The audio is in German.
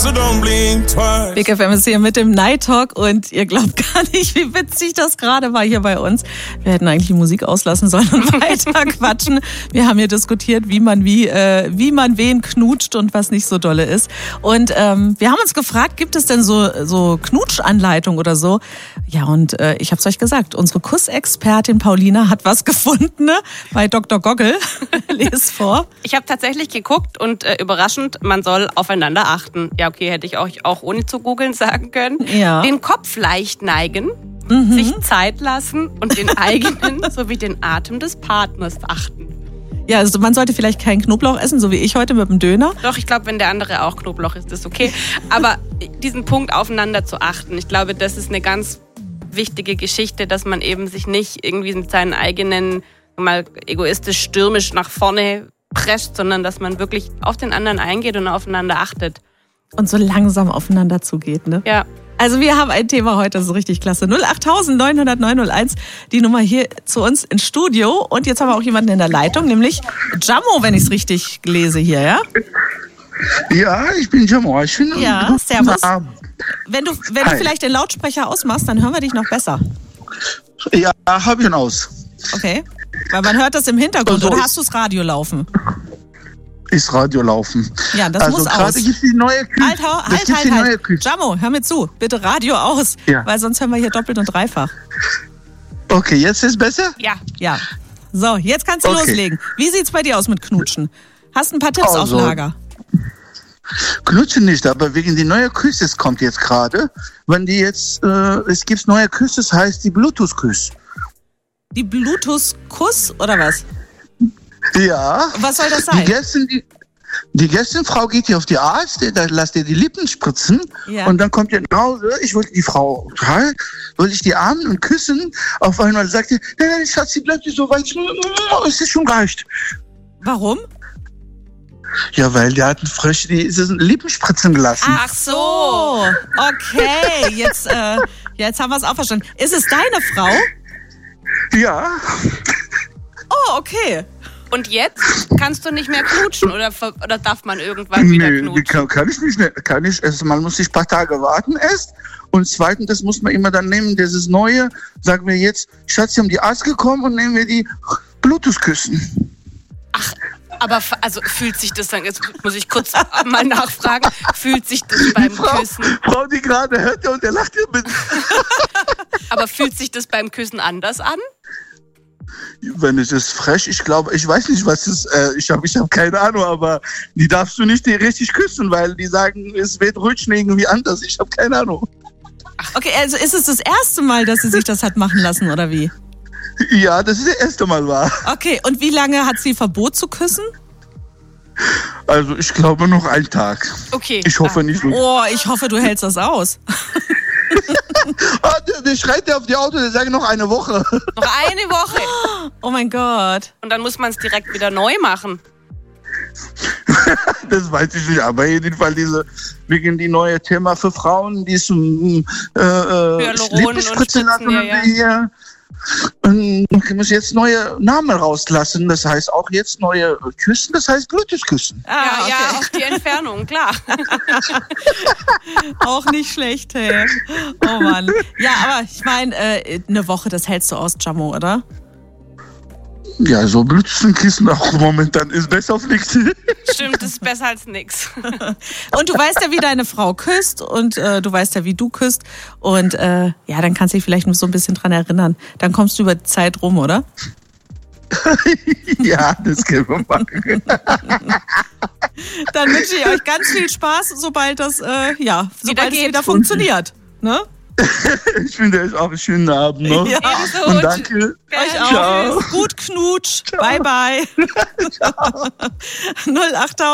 so don't blink twice. Big FM ist hier mit dem Night Talk und ihr glaubt gar nicht, wie witzig das gerade war hier bei uns. Wir hätten eigentlich die Musik auslassen sollen und weiter quatschen. Wir haben hier diskutiert, wie man wen knutscht und was nicht so dolle ist. Und wir haben uns gefragt, gibt es denn so Knutschanleitung oder so? Ja, und ich habe es euch gesagt, unsere Kussexpertin Paulina hat was gefunden, ne? Bei Dr. Goggle. Les vor. Ich habe tatsächlich geguckt und überraschend, man soll aufeinander achten. Ja, okay, hätte ich euch auch ohne zu googeln sagen können. Ja. Den Kopf leicht neigen, sich Zeit lassen und den eigenen sowie den Atem des Partners achten. Ja, also man sollte vielleicht keinen Knoblauch essen, so wie ich heute mit dem Döner. Doch, ich glaube, wenn der andere auch Knoblauch isst, ist okay. Aber diesen Punkt aufeinander zu achten, ich glaube, das ist eine ganz wichtige Geschichte, dass man eben sich nicht irgendwie mit seinen eigenen, mal egoistisch stürmisch nach vorne presst, sondern dass man wirklich auf den anderen eingeht und aufeinander achtet. Und so langsam aufeinander zugeht, ne? Ja. Also wir haben ein Thema heute, das ist richtig klasse. 08000 900 901, die Nummer hier zu uns ins Studio. Und jetzt haben wir auch jemanden in der Leitung, nämlich Jamo, wenn ich es richtig lese hier, ja? Ja, ich bin Jamo. Ja, servus. Wenn du vielleicht den Lautsprecher ausmachst, dann hören wir dich noch besser. Ja, habe ich ihn aus. Okay, weil man hört das im Hintergrund. Also oder hast du das Radio laufen? Ist Radio laufen. Ja, das muss aus. Also gerade gibt es die neue Küche. Halt. Jamo, hör mir zu. Bitte Radio aus, weil sonst hören wir hier doppelt und dreifach. Okay, jetzt ist es besser? Ja. So, jetzt kannst du loslegen. Wie sieht's bei dir aus mit Knutschen? Hast ein paar Tipps auf Lager? Knutschen nicht, aber wegen die neue Küsse kommt jetzt gerade. Wenn die jetzt, es gibt neue Küsse, das heißt die Bluetooth-Küsse. Die Bluetooth-Kuss oder was? Ja. Was soll das sein? Die Gästenfrau geht hier auf die Arzt, da lasst ihr die Lippen spritzen und dann kommt ihr nach Hause. Ich wollte die Frau, wollte ich die armen und küssen. Auf einmal sagt sie, nein, Schatz, sie bleibt nicht so weit. Es ist schon reicht. Warum? Ja, weil der hat die Lippen spritzen gelassen. Ach so, okay. Jetzt haben wir es auch verstanden. Ist es deine Frau? Ja. Oh, okay. Und jetzt kannst du nicht mehr knutschen oder darf man irgendwann wieder knutschen? Kann ich nicht mehr. Man muss sich ein paar Tage warten erst. Und zweitens, das muss man immer dann nehmen, dieses Neue. Sagen wir jetzt, Schatz, Sie haben die Arzt gekommen und nehmen wir die Bluetooth-Küssen. Ach, aber also fühlt sich das dann, jetzt muss ich kurz mal nachfragen, fühlt sich das beim Küssen? Frau, die gerade hört und der lacht ihr mit. Aber fühlt sich das beim Küssen anders an? Wenn es ist frech, ich glaube, ich weiß nicht, was es ist. Ich hab keine Ahnung, aber die darfst du nicht richtig küssen, weil die sagen, es wird rutschen irgendwie anders. Ich habe keine Ahnung. Okay, also ist es das erste Mal, dass sie sich das hat machen lassen, oder wie? Ja, das ist das erste Mal war. Okay, und wie lange hat sie Verbot zu küssen? Also ich glaube noch einen Tag. Okay. Ich hoffe nicht. Oh, ich hoffe, du hältst das aus. Der schreit ja auf die Auto, der sagt noch eine Woche. Noch eine Woche? Oh mein Gott. Und dann muss man es direkt wieder neu machen. Das weiß ich nicht, aber jedenfalls wegen die neue Thema für Frauen, die zum Hyaluron und Spritzen, ja. Und ich muss jetzt neue Namen rauslassen. Das heißt auch jetzt neue Küssen, das heißt Bluetooth-Küssen. Ja, auch die Entfernung, klar. Auch nicht schlecht, hey. Oh Mann. Ja, aber ich meine, eine Woche, das hältst du aus, Jamo, oder? Ja, so Bluetooth-Kissen auch momentan ist besser als nichts. Stimmt, das ist besser als nix. Und du weißt ja, wie deine Frau küsst und du weißt ja, wie du küsst. Und dann kannst du dich vielleicht noch so ein bisschen dran erinnern. Dann kommst du über die Zeit rum, oder? Ja, das können wir machen. Dann wünsche ich euch ganz viel Spaß, sobald es wieder funktioniert. Ne? Ich wünsche euch auch einen schönen Abend. Ne? Ja, und danke. Euch auch. Ciao. Gut Knutsch. Bye, bye. 08000